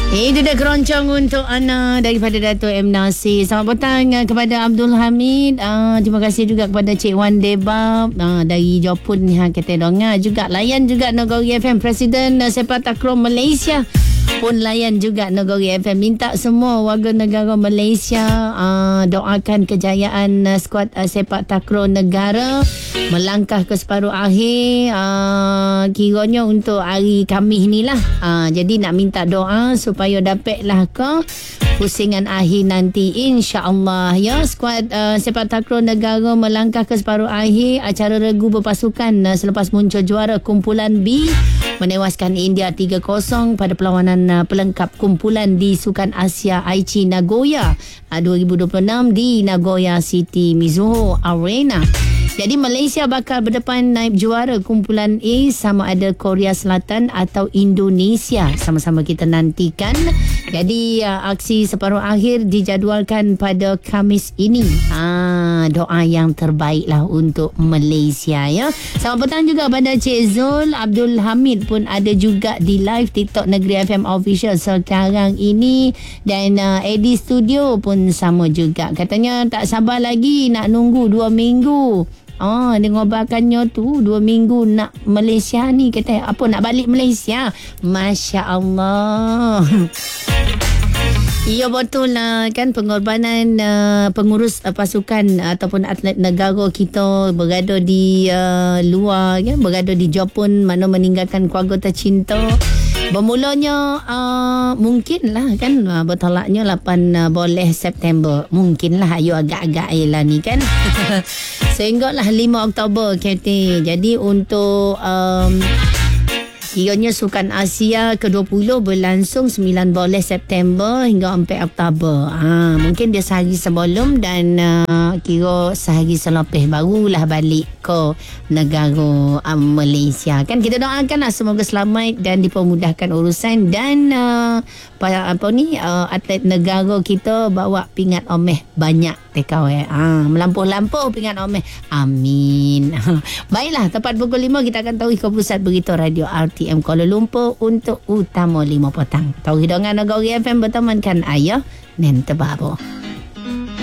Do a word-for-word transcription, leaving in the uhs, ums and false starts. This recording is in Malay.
Itu dah keroncong untuk Ana daripada Dato' M. Nasir. Selamat petang uh, kepada Abdul Hamid. Uh, terima kasih juga kepada Cik Wan Debab uh, dari Jopun ni. Ha, kata donga juga. Layan juga Nagori F M. Presiden uh, Sepak Takraw Malaysia pun layan juga Nagori F M. Minta semua warga negara Malaysia uh, doakan kejayaan uh, skuad uh, Sepak Takraw negara melangkah ke separuh akhir uh, kiranya untuk hari Khamis ni lah. Uh, jadi nak minta doa supaya dapatlah ke pusingan akhir nanti, insya-Allah ya. Skuad uh, Sepak Takraw negara melangkah ke separuh akhir acara regu berpasukan uh, selepas muncul juara kumpulan B menewaskan India tiga kosong pada perlawanan uh, pelengkap kumpulan di Sukan Asia Aichi Nagoya uh, dua ribu dua puluh enam di Nagoya City Mizuho Arena. Jadi Malaysia bakal berdepan naib juara kumpulan A sama ada Korea Selatan atau Indonesia. Sama-sama kita nantikan. Jadi uh, aksi separuh akhir dijadualkan pada Khamis ini. Ah, doa yang terbaik lah untuk Malaysia ya. Selamat petang juga pada Cik Zul. Abdul Hamid pun ada juga di live TikTok Negeri F M Official sekarang ini. Dan uh, Eddie Studio pun sama juga. Katanya tak sabar lagi nak nunggu dua minggu. Oh, dia ngobarkannya tu dua minggu nak Malaysia ni. Kata apa nak balik Malaysia. Masya Allah. Ya betul lah kan, pengorbanan uh, pengurus uh, pasukan uh, ataupun atlet negara kita berada di uh, luar kan, berada di Jepun, mana meninggalkan keluarga tercinta. Bermulanya uh, mungkinlah kan uh, bertolaknya lapan uh, boleh September. Mungkinlah ayo agak-agak lah ni kan. Sehinggalah lima Oktober K T. Jadi untuk um, kiranya Sukan Asia ke dua puluh berlangsung sembilan boleh September hingga empat Oktober. Ha, mungkin dia sehari sebelum dan uh, kira sehari selepas barulah balik ke negara uh, Malaysia. Kan kita doakanlah semoga selamat dan dipermudahkan urusan dan uh, apa ni uh, atlet negara kita bawa pingat omeh banyak takeaway. Ah, melampau-lampau pingat omeh. Amin. Baiklah, tepat pukul lima kita akan tahu ke pusat berita radio R T M Kuala Lumpur untuk Utama lima petang. Tahu hidangan Nagori F M bertemankan ayah Nen Tebabo.